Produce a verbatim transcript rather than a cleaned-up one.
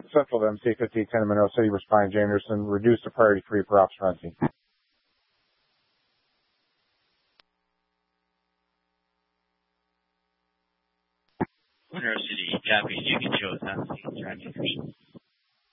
Central to M C fifty ten in Monroe City, responding Jay Anderson, reduced to priority three for ops fronting. Monroe City, copy. You can show us on the tracking.